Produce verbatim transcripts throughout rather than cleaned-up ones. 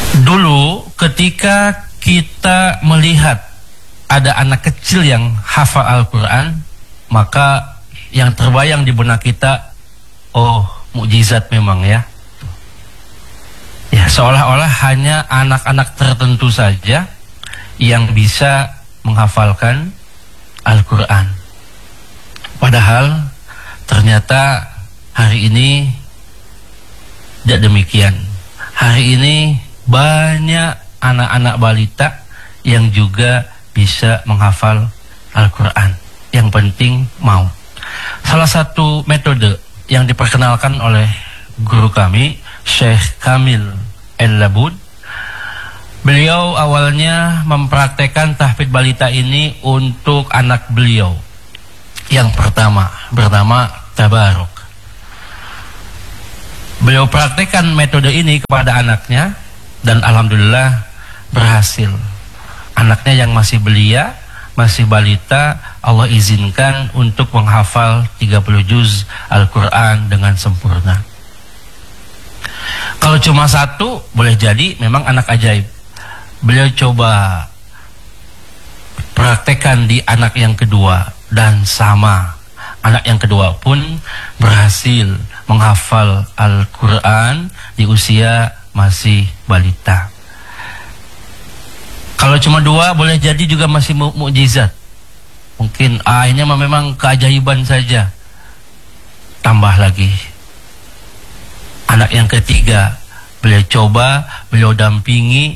Dulu ketika kita melihat ada anak kecil yang hafal Al-Quran, maka yang terbayang di benak kita, oh mukjizat memang ya. Ya, seolah-olah hanya anak-anak tertentu saja yang bisa menghafalkan Al-Quran. Padahal ternyata hari ini tidak demikian. Hari ini banyak anak-anak balita yang juga bisa menghafal Al-Quran. Yang penting mau. Salah satu metode yang diperkenalkan oleh guru kami, Syekh Kamil El-Labud, beliau awalnya mempraktekkan tahfidz balita ini untuk anak beliau yang pertama, bernama Tabarok. Beliau praktekkan metode ini kepada anaknya dan alhamdulillah berhasil. Anaknya yang masih belia, masih balita, Allah izinkan untuk menghafal tiga puluh juz Al-Quran dengan sempurna. Kalau cuma satu, boleh jadi memang anak ajaib. Beliau coba praktekkan di anak yang kedua dan sama. Anak yang kedua pun berhasil menghafal Al-Quran di usia masih balita. Kalau cuma dua, boleh jadi juga masih mu mukjizat. Mungkin ah, ini memang keajaiban saja. Tambah lagi. Anak yang ketiga, beliau coba, beliau dampingi,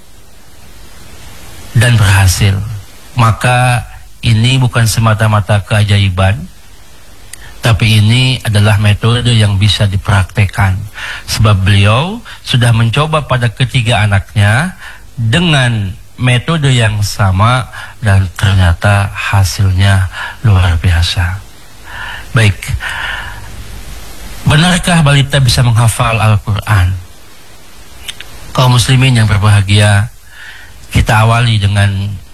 dan berhasil. Maka ini bukan semata-mata keajaiban, tapi ini adalah metode yang bisa dipraktekkan. Sebab beliau sudah mencoba pada ketiga anaknya dengan metode yang sama dan ternyata hasilnya luar biasa. Baik, benarkah balita bisa menghafal Al-Quran? Kaum muslimin yang berbahagia, kita awali dengan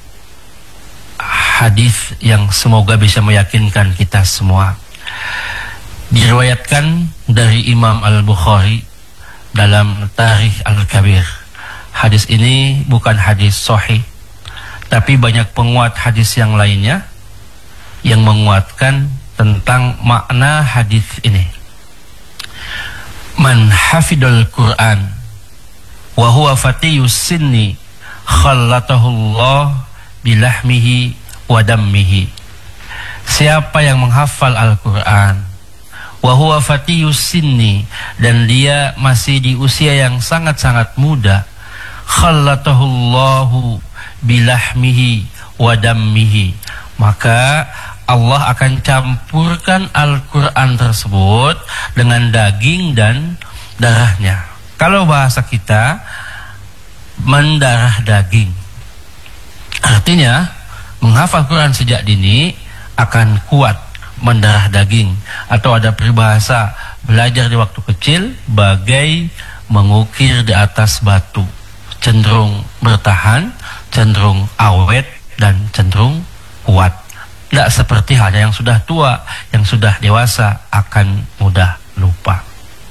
hadis yang semoga bisa meyakinkan kita semua. Diriwayatkan dari Imam Al-Bukhari dalam Tarikh Al-Kabir. Hadis ini bukan hadis sahih, tapi banyak penguat hadis yang lainnya yang menguatkan tentang makna hadis ini. Man hafidul Quran wa huwa fatiyus sinni khallatahullah bilahmihi wa dammihi. Siapa yang menghafal Al-Quran wa huwa fatiyus sinni, dan dia masih di usia yang sangat-sangat muda, khallatahullahu bilahmihi wa dammihi, maka Allah akan campurkan Al-Quran tersebut dengan daging dan darahnya. Kalau bahasa kita, mendarah daging. Artinya menghafal Quran sejak dini akan kuat mendarah daging, atau ada peribahasa belajar di waktu kecil bagai mengukir di atas batu, cenderung bertahan, cenderung awet, dan cenderung kuat. Tidak seperti halnya yang sudah tua, yang sudah dewasa akan mudah lupa.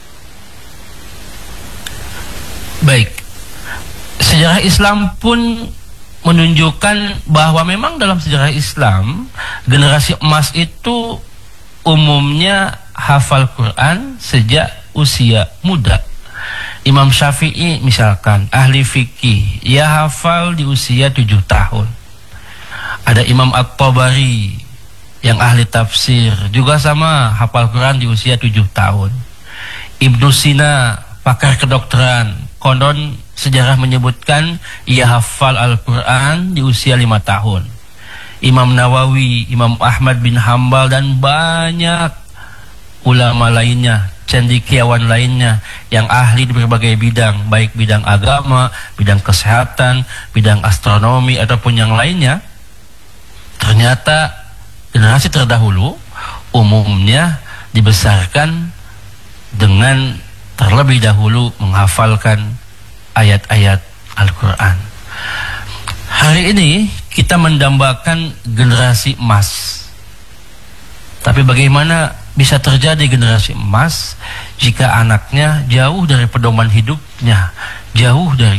Baik, sejarah Islam pun menunjukkan bahwa memang dalam sejarah Islam generasi emas itu umumnya hafal Quran sejak usia muda. Imam Syafi'i misalkan, ahli fikih, ia hafal di usia tujuh tahun. Ada Imam At-Tabari yang ahli tafsir, juga sama hafal Quran di usia tujuh tahun. Ibnu Sina, pakar kedokteran, konon sejarah menyebutkan ia hafal Al-Quran di usia lima tahun. Imam Nawawi, Imam Ahmad bin Hambal, dan banyak ulama lainnya, cendekiawan lainnya yang ahli di berbagai bidang, baik bidang agama, bidang kesehatan, bidang astronomi, ataupun yang lainnya. Ternyata generasi terdahulu umumnya dibesarkan dengan terlebih dahulu menghafalkan ayat-ayat Al-Quran. Hari ini kita mendambakan generasi emas. Tapi bagaimana bisa terjadi generasi emas jika anaknya jauh dari pedoman hidupnya, jauh dari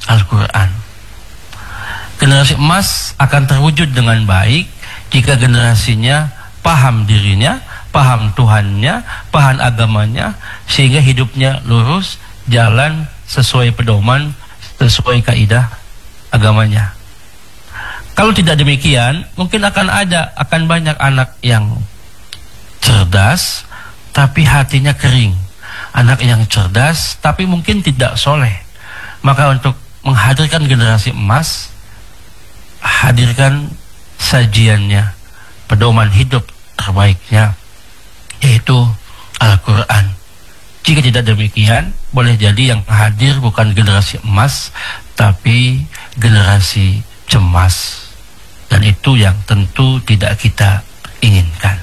Al-Quran. Generasi emas akan terwujud dengan baik jika generasinya paham dirinya, paham Tuhannya, paham agamanya, sehingga hidupnya lurus, jalan sesuai pedoman, sesuai kaidah agamanya. Kalau tidak demikian, mungkin akan ada, akan banyak anak yang cerdas, tapi hatinya kering. Anak yang cerdas, tapi mungkin tidak soleh. Maka untuk menghadirkan generasi emas, hadirkan sajiannya, pedoman hidup terbaiknya, yaitu Al-Quran. Jika tidak demikian, boleh jadi yang hadir bukan generasi emas, tapi generasi cemas. Dan itu yang tentu tidak kita inginkan.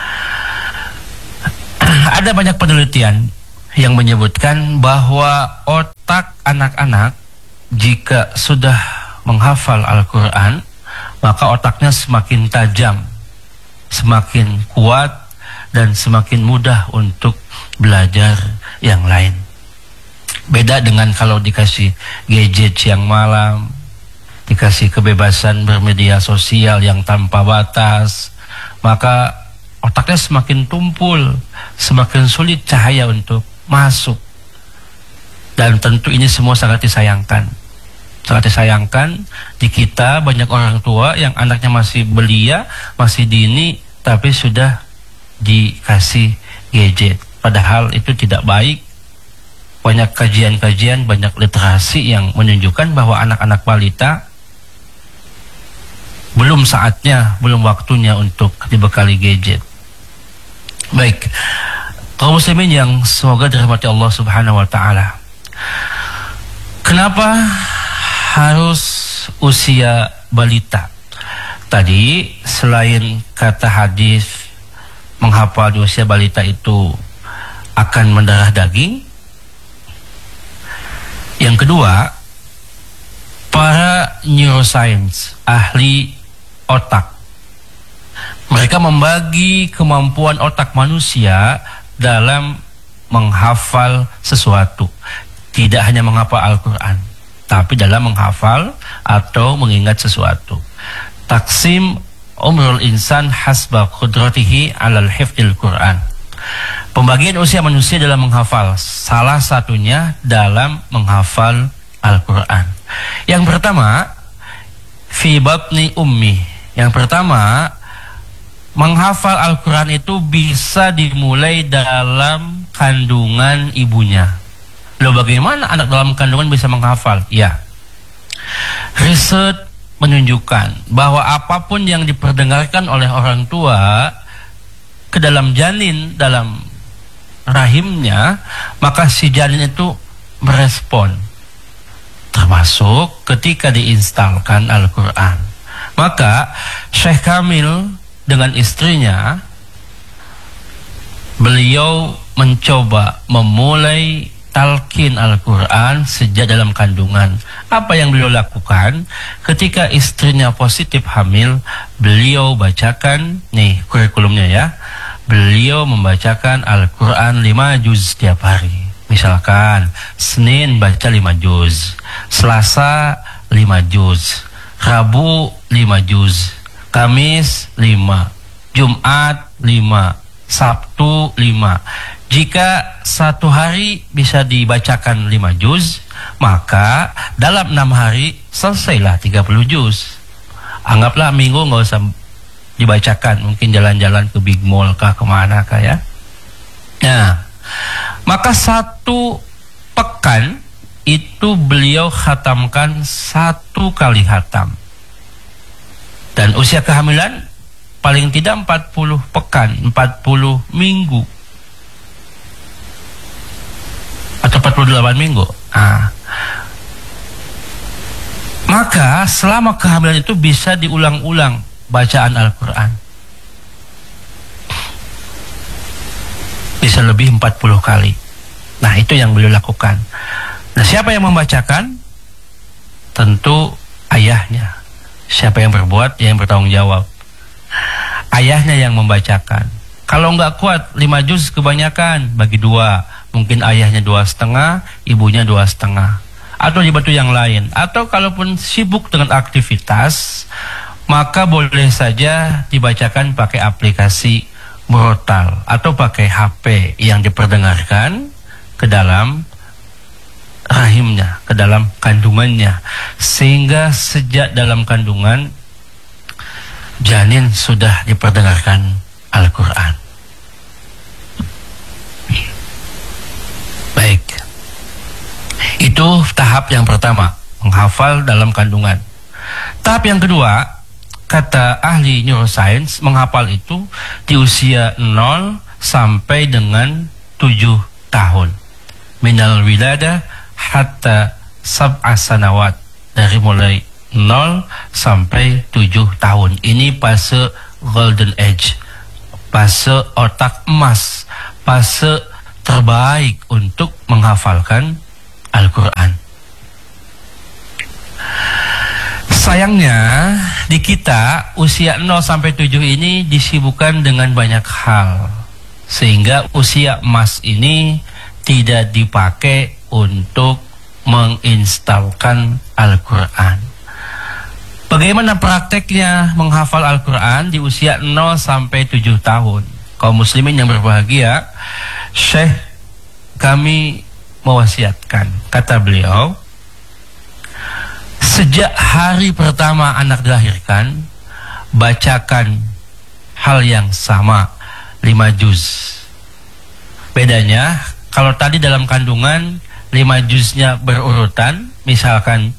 Ada banyak penelitian yang menyebutkan bahwa otak anak-anak jika sudah menghafal Al-Quran, maka otaknya semakin tajam, semakin kuat, dan semakin mudah untuk belajar yang lain. Beda dengan kalau dikasih gadget siang malam, dikasih kebebasan bermedia sosial yang tanpa batas, maka otaknya semakin tumpul, semakin sulit cahaya untuk masuk. Dan tentu ini semua sangat disayangkan. Sangat disayangkan di kita banyak orang tua yang anaknya masih belia, masih dini, tapi sudah dikasih gadget. Padahal itu tidak baik. Banyak kajian-kajian, banyak literasi yang menunjukkan bahwa anak-anak balita belum saatnya, belum waktunya untuk dibekali gadget. Baik, kaum muslimin yang semoga dirahmati Allah Subhanahu wa taala. Kenapa harus usia balita? Tadi selain kata hadis menghafal di usia balita itu akan mendarah daging, yang kedua, para neuroscience, ahli otak, mereka membagi kemampuan otak manusia dalam menghafal sesuatu. Tidak hanya menghafal Al-Quran, tapi dalam menghafal atau mengingat sesuatu. Taksim umrul insan hasba qudratihi alal hifdil Quran. Pembagian usia manusia dalam menghafal, salah satunya dalam menghafal Al-Quran. Yang pertama, fi batni ummi. Yang pertama, menghafal Al-Quran itu bisa dimulai dalam kandungan ibunya. Loh, bagaimana anak dalam kandungan bisa menghafal? Ya, riset menunjukkan bahwa apapun yang diperdengarkan oleh orang tua ke dalam janin, dalam rahimnya, maka si janin itu merespon, termasuk ketika diinstalkan Al-Quran. Maka Syekh Kamil dengan istrinya, beliau mencoba memulai talqin Al-Quran sejak dalam kandungan. Apa yang beliau lakukan? Ketika istrinya positif hamil, beliau bacakan, nih kurikulumnya ya, beliau membacakan Al-Quran lima juz setiap hari. Misalkan Senin baca lima juz, Selasa lima juz, Rabu lima juz, Kamis lima, Jumat lima, Sabtu lima. Jika satu hari bisa dibacakan lima juz, maka dalam enam hari selesailah tiga puluh juz. Anggaplah minggu nggak usah dibacakan, mungkin jalan-jalan ke Big Mall kah, kemana kah ya. Nah, maka satu pekan itu beliau khatamkan satu kali khatam. Dan usia kehamilan paling tidak empat puluh pekan, empat puluh minggu. Atau empat puluh delapan minggu. Nah, maka selama kehamilan itu bisa diulang-ulang bacaan Al-Quran. Bisa lebih empat puluh kali. Nah, itu yang beliau lakukan. Nah, siapa yang membacakan? Tentu ayahnya. Siapa yang berbuat, yang bertanggung jawab. Ayahnya yang membacakan. Kalau nggak kuat, lima juz kebanyakan, bagi dua. Mungkin ayahnya dua setengah, ibunya dua setengah. atau dibantu yang lain, atau kalaupun sibuk dengan aktivitas, maka boleh saja dibacakan pakai aplikasi murotal atau pakai H P yang diperdengarkan ke dalam rahimnya, ke dalam kandungannya, sehingga sejak dalam kandungan janin sudah diperdengarkan Al-Quran. Baik, itu tahap yang pertama, menghafal dalam kandungan. Tahap yang kedua, kata ahli neuroscience, menghafal itu di usia nol sampai dengan tujuh tahun. Minal wilada hatta sab'a sanawat, dari mulai nol sampai tujuh tahun. Ini fase golden age, fase otak emas, fase terbaik untuk menghafalkan Al-Quran. Sayangnya di kita usia nol sampai tujuh ini disibukkan dengan banyak hal, sehingga usia emas ini tidak dipakai untuk menginstalkan Al-Quran. Bagaimana prakteknya menghafal Al-Quran di usia nol sampai tujuh tahun? Kaum muslimin yang berbahagia, Syekh kami mewasiatkan, kata beliau, sejak hari pertama anak dilahirkan, bacakan hal yang sama, lima juz. Bedanya, kalau tadi dalam kandungan lima juznya berurutan, misalkan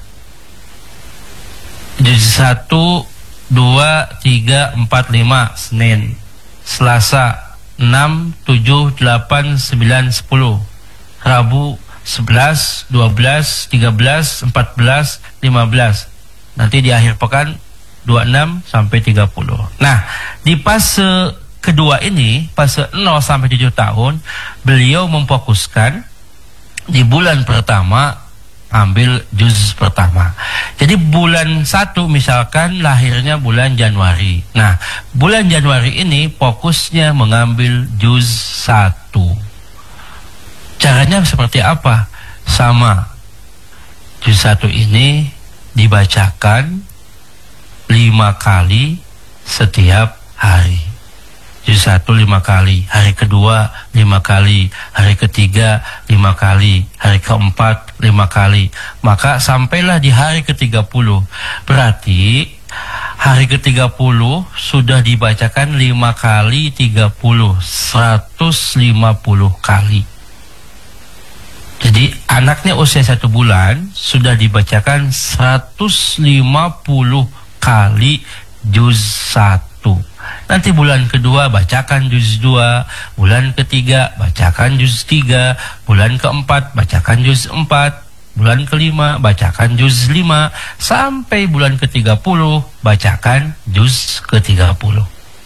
juz satu, dua, tiga, empat, lima, Senin, Selasa, enam, tujuh, delapan, sembilan, sepuluh, Rabu, sebelas, dua belas, tiga belas, empat belas, lima belas. Nanti di akhir pekan dua puluh enam sampai tiga puluh. Nah, di fase kedua ini, fase nol sampai tujuh tahun, beliau memfokuskan di bulan pertama ambil juz pertama. Jadi bulan satu misalkan lahirnya bulan Januari. Nah, bulan Januari ini fokusnya mengambil juz satu. Caranya seperti apa? Sama. Juz satu ini dibacakan lima kali setiap hari. Juz satu lima kali, hari kedua lima kali, hari ketiga lima kali, hari keempat lima kali. Maka sampailah di hari ke tiga puluh. Berarti hari ke tiga puluh sudah dibacakan lima kali tiga puluh, seratus lima puluh kali. Jadi anaknya usia satu bulan sudah dibacakan seratus lima puluh kali juz satu. Nanti bulan kedua bacakan juz dua, bulan ketiga bacakan juz tiga, bulan keempat bacakan juz empat, bulan kelima bacakan juz lima, sampai bulan ke tiga puluh bacakan juz ke tiga puluh.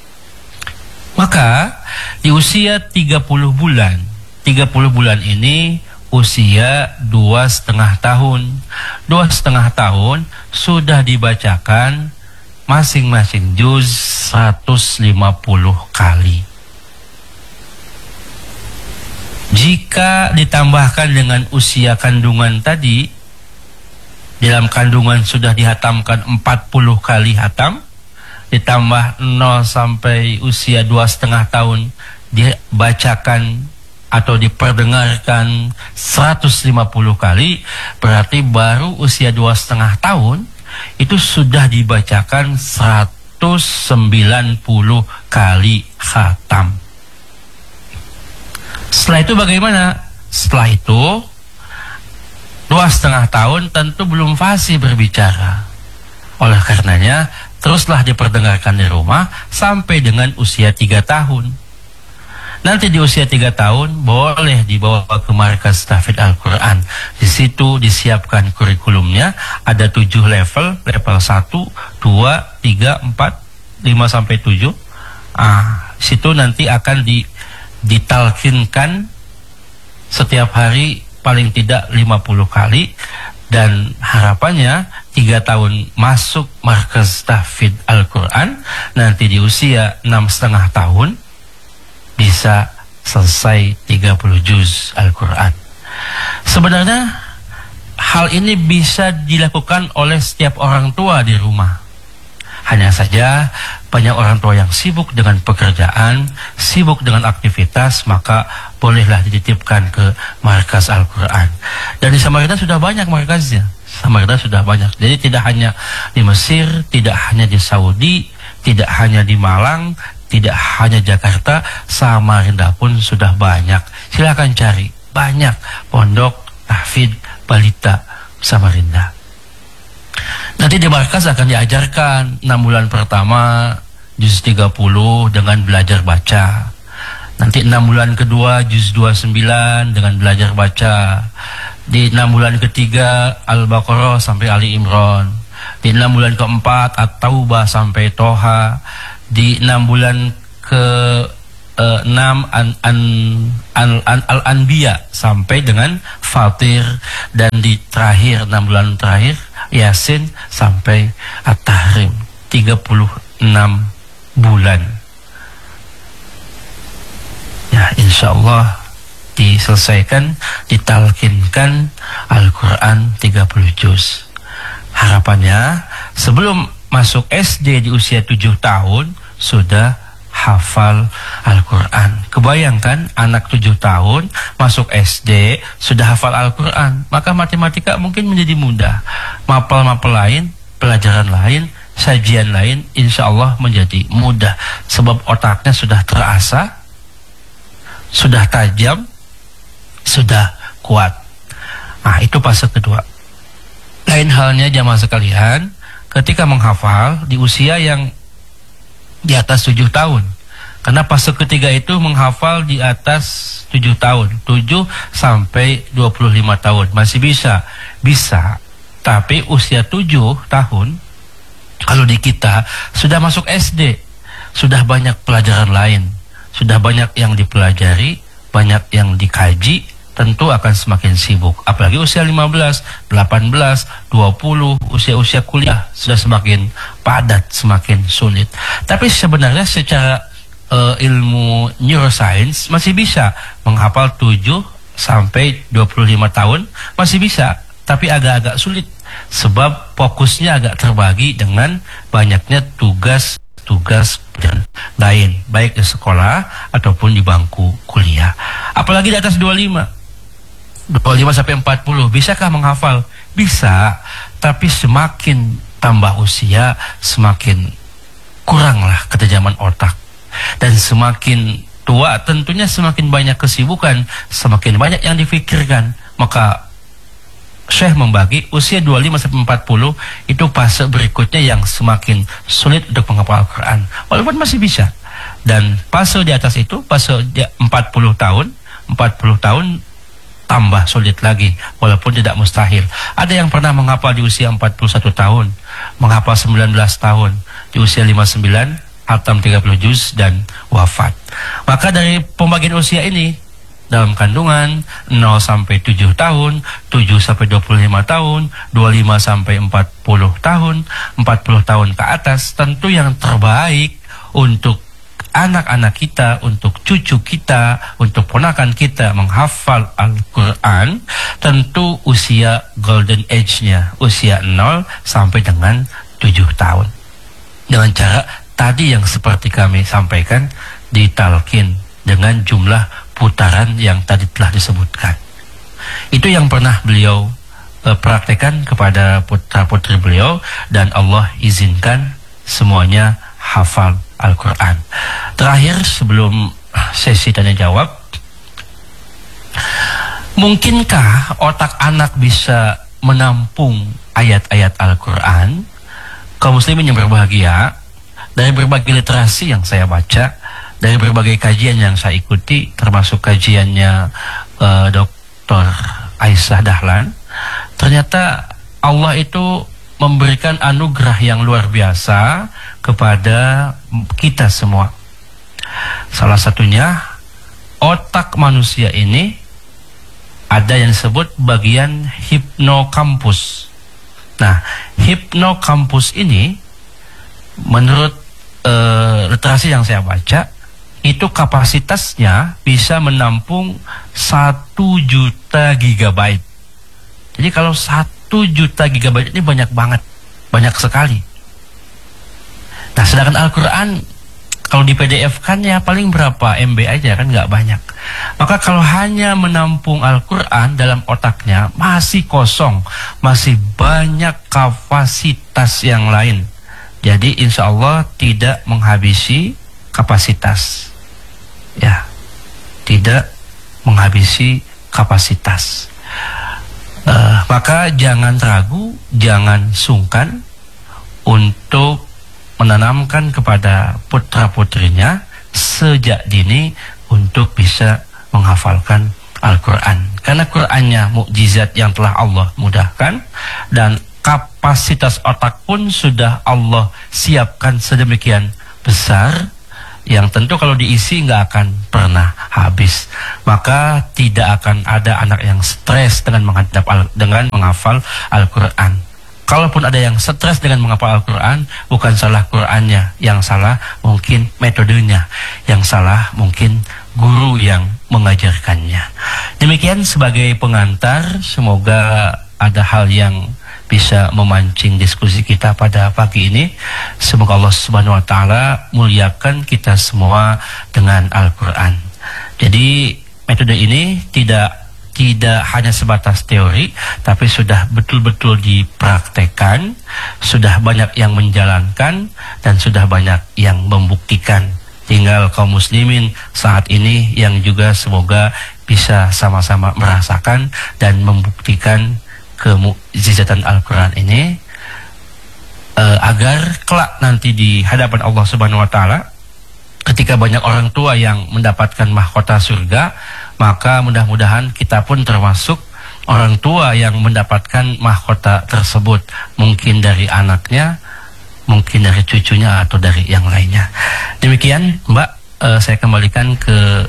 Maka di usia tiga puluh bulan, tiga puluh bulan ini usia dua setengah tahun. Dua setengah tahun sudah dibacakan masing-masing juz seratus lima puluh kali. Jika ditambahkan dengan usia kandungan tadi, dalam kandungan sudah dihatamkan empat puluh kali hatam, ditambah nol sampai usia dua setengah tahun dibacakan atau diperdengarkan seratus lima puluh kali, berarti baru usia dua setengah tahun itu sudah dibacakan seratus sembilan puluh kali khatam. Setelah itu bagaimana? Setelah itu dua setengah tahun tentu belum fasih berbicara. Oleh karenanya teruslah diperdengarkan di rumah sampai dengan usia tiga tahun. Nanti di usia tiga tahun boleh dibawa ke markas tahfidz Al-Quran. Di situ disiapkan kurikulumnya, ada tujuh level, level satu, dua, tiga, empat, lima sampai tujuh. Ah, situ nanti akan di, ditalkinkan setiap hari paling tidak lima puluh kali, dan harapannya tiga tahun masuk markas tahfidz Al-Quran, nanti di usia enam setengah tahun bisa selesai tiga puluh juz Al-Quran. Sebenarnya hal ini bisa dilakukan oleh setiap orang tua di rumah. Hanya saja banyak orang tua yang sibuk dengan pekerjaan, sibuk dengan aktivitas, maka bolehlah dititipkan ke markas Al-Quran. Dan di Samarinda sudah banyak markasnya. Samarinda sudah banyak. Jadi tidak hanya di Mesir, tidak hanya di Saudi, tidak hanya di Malang, tidak hanya Jakarta, Samarinda pun sudah banyak. Silakan cari, banyak pondok tahfidz balita Samarinda. Nanti di markas akan diajarkan enam bulan pertama juz tiga puluh dengan belajar baca. Nanti enam bulan kedua juz dua puluh sembilan dengan belajar baca. Di enam bulan ketiga Al-Baqarah sampai Ali Imran. Di enam bulan keempat At-Taubah sampai Toha. Di enam bulan ke uh, enam an, an, an, an, Al-Anbiya sampai dengan Fatir. Dan di terakhir enam bulan terakhir Yasin sampai At-Tahrim. Tiga puluh enam bulan. Ya, insya Allah diselesaikan, ditalkinkan Al-Quran tiga puluh juz. Harapannya sebelum masuk S D di usia tujuh tahun sudah hafal Al-Quran. Kebayangkan anak tujuh tahun masuk S D sudah hafal Al-Quran, maka matematika mungkin menjadi mudah. Mapel-mapel lain, pelajaran lain, sajian lain insya Allah menjadi mudah, sebab otaknya sudah terasa, sudah tajam, sudah kuat. Nah, itu fase kedua. Lain halnya jamaah sekalian, ketika menghafal di usia yang di atas tujuh tahun. Karena fase ketiga itu menghafal di atas tujuh tahun, tujuh sampai dua puluh lima tahun. Masih bisa, bisa. Tapi usia tujuh tahun, kalau di kita sudah masuk S D, sudah banyak pelajaran lain, sudah banyak yang dipelajari, banyak yang dikaji, tentu akan semakin sibuk. Apalagi usia lima belas, delapan belas, dua puluh, usia-usia kuliah sudah semakin padat, semakin sulit. Tapi sebenarnya secara uh, ilmu neuroscience masih bisa menghafal tujuh sampai dua puluh lima tahun, masih bisa, tapi agak-agak sulit sebab fokusnya agak terbagi dengan banyaknya tugas tugas dan lain, baik di sekolah ataupun di bangku kuliah. Apalagi di atas dua puluh lima, dua puluh lima sampai empat puluh, bisakah menghafal? Bisa, tapi semakin tambah usia semakin kuranglah ketajaman otak, dan semakin tua tentunya semakin banyak kesibukan, semakin banyak yang difikirkan. Maka Syekh membagi usia dua puluh lima sampai empat puluh itu fase berikutnya yang semakin sulit untuk menghafal Al-Quran, walaupun masih bisa. Dan fase di atas itu, fase empat puluh tahun, empat puluh tahun tambah sulit lagi, walaupun tidak mustahil. Ada yang pernah menghafal di usia empat puluh satu tahun, menghafal sembilan belas tahun, di usia lima puluh sembilan hatam tiga puluh juz dan wafat. Maka dari pembagian usia ini, dalam kandungan nol sampai tujuh tahun, tujuh sampai dua puluh lima tahun, dua puluh lima sampai empat puluh tahun, empat puluh tahun ke atas, tentu yang terbaik untuk anak-anak kita, untuk cucu kita, untuk ponakan kita menghafal Al-Quran, tentu usia golden age-nya, usia nol sampai dengan tujuh tahun. Dengan cara tadi yang seperti kami sampaikan, ditalkin dengan jumlah putaran yang tadi telah disebutkan. Itu yang pernah beliau uh, praktekkan kepada putra-putri beliau, dan Allah izinkan semuanya hafal Al-Quran. Terakhir sebelum sesi tanya jawab, mungkinkah otak anak bisa menampung ayat-ayat Al-Quran? Kaum muslimin yang berbahagia, dari berbagai literasi yang saya baca, dari berbagai kajian yang saya ikuti, termasuk kajiannya uh, Doktor Aisyah Dahlan, ternyata Allah itu memberikan anugerah yang luar biasa kepada kita semua. Salah satunya, otak manusia ini ada yang disebut bagian hipnocampus. Nah, hipnocampus ini menurut uh, literasi yang saya baca, itu kapasitasnya bisa menampung satu juta gigabyte. Jadi Jadi kalau satu juta gigabyte ini banyak banget, banyak sekali. Nah, sedangkan Al-Quran kalau di P D F kan ya paling berapa M B aja kan, nggak banyak. Maka kalau hanya menampung Al-Quran dalam otaknya masih kosong, masih banyak kapasitas yang lain. Jadi insya Allah tidak menghabisi kapasitas, ya, tidak menghabisi kapasitas. Uh, maka jangan ragu, jangan sungkan untuk menanamkan kepada putra-putrinya sejak dini untuk bisa menghafalkan Al-Quran. Karena Qurannya mukjizat yang telah Allah mudahkan, dan kapasitas otak pun sudah Allah siapkan sedemikian besar, yang tentu kalau diisi nggak akan pernah habis. Maka tidak akan ada anak yang stres dengan menghadap al dengan menghafal Al-Quran. Kalaupun ada yang stres dengan menghafal Al-Quran, bukan salah Qurannya yang salah, mungkin metodenya yang salah, mungkin guru yang mengajarkannya. Demikian sebagai pengantar, semoga ada hal yang bisa memancing diskusi kita pada pagi ini. Semoga Allah Subhanahu wa taala muliakan kita semua dengan Al-Qur'an. Jadi metode ini tidak tidak hanya sebatas teori, tapi sudah betul-betul dipraktekkan, sudah banyak yang menjalankan, dan sudah banyak yang membuktikan. Tinggal kaum muslimin saat ini yang juga semoga bisa sama-sama merasakan dan membuktikan kemukjizatan Al-Quran ini, uh, agar kelak nanti di hadapan Allah Subhanahu wa taala, ketika banyak orang tua yang mendapatkan mahkota surga, maka mudah-mudahan kita pun termasuk orang tua yang mendapatkan mahkota tersebut, mungkin dari anaknya, mungkin dari cucunya, atau dari yang lainnya. Demikian Mbak, uh, saya kembalikan ke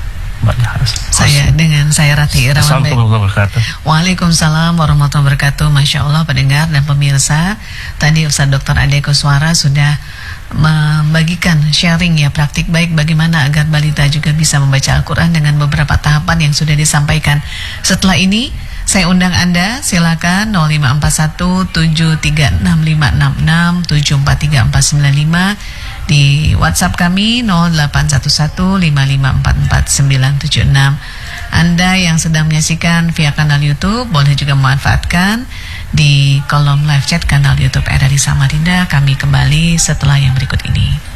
saya dengan saya Rati Irawan. Waalaikumsalam warahmatullahi wabarakatuh. Masya Allah pendengar dan pemirsa, tadi Ustaz Doktor Ade Koswara sudah membagikan sharing ya, praktik baik bagaimana agar balita juga bisa membaca Al-Quran dengan beberapa tahapan yang sudah disampaikan. Setelah ini saya undang Anda, silakan nol lima empat satu tujuh tiga enam lima enam enam tujuh empat tiga empat sembilan lima, di WhatsApp kami nol delapan satu satu lima lima empat empat sembilan tujuh enam. Anda yang sedang menyaksikan via kanal YouTube boleh juga memanfaatkan di kolom live chat kanal YouTube R R I Samarinda. Kami kembali setelah yang berikut ini.